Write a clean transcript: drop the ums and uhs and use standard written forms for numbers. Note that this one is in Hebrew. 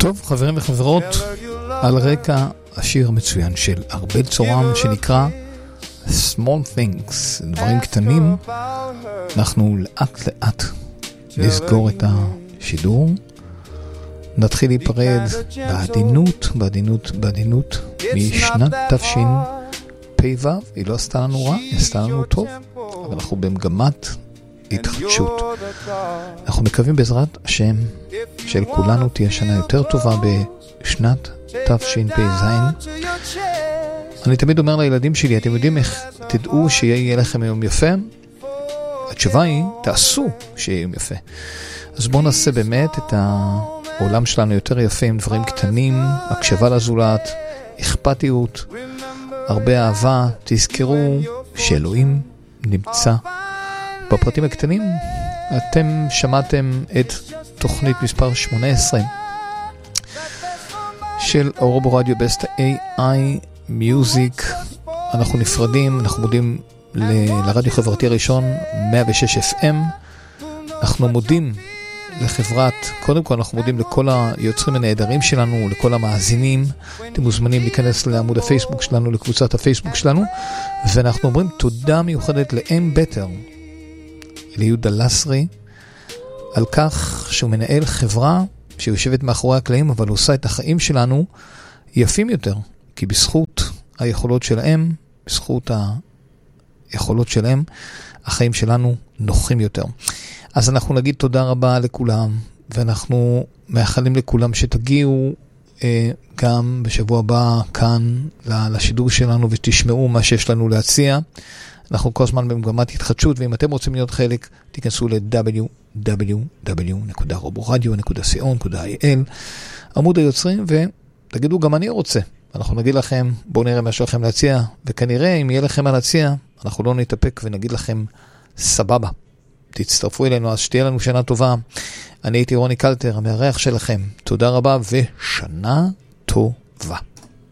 טוב, חברים וחברות, על רקע השיר המצוין של ארבל צורם שנקרא Small Things, דברים קטנים, אנחנו לאט לאט נסגור את השידור, נתחיל להיפרד בעדינות משנת תשפ"ו. היא לא עשתה לנו רע, היא עשתה לנו טוב, אבל אנחנו במגמת התחדשות. אנחנו מקווים בעזרת השם של כולנו תהיה שנה יותר טובה בשנת תשפ"ז. אני תמיד אומר לילדים שלי, אתם יודעים איך תדעו שיהיה לכם יום יפה? התשובה היא, תעשו שיהיה יום יפה. אז בואו נעשה באמת את העולם שלנו יותר יפה עם דברים קטנים, הקשבה לזולת, אכפתיות, הרבה אהבה. תזכרו שאלוהים נמצא בפרטים הקטנים. אתם שמעתם את תוכנית מספר 18 של אורובו רדיו בסט AI מיוזיק. אנחנו נפרדים, אנחנו מודים לרדיו חברתי הראשון 106 FM. אנחנו מודים לחברת, קודם כל אנחנו מודים לכל היוצרים הנהדרים שלנו, לכל המאזינים. אתם מוזמנים להיכנס לעמוד הפייסבוק שלנו, לקבוצת הפייסבוק שלנו, ואנחנו אומרים תודה מיוחדת לאם בטר, ליהודה לסרי, על כך שהוא מנהל חברה שיושבת מאחורי הקלעים, אבל עושה את החיים שלנו יפים יותר, כי בזכות היכולות שלהם, החיים שלנו נוחים יותר. אז אנחנו נגיד תודה רבה לכולם, ואנחנו מאחלים לכולם שתגיעו גם בשבוע הבא כאן לשידור שלנו ותשמעו מה שיש לנו להציע. אנחנו כל הזמן במגמת התחדשות, ואם אתם רוצים להיות חלק, תיכנסו ל-www.roboradio.co.il, עמוד היוצרים, ותגידו גם אני רוצה. אנחנו נגיד לכם, בואו נראה מה שלכם להציע, וכנראה אם יהיה לכם מה להציע, אנחנו לא נתאפק ונגיד לכם סבבה. תצטרפו אלינו, אז שתהיה לנו שנה טובה. אני הייתי רוני קלטר, המארח שלכם. תודה רבה ושנה טובה.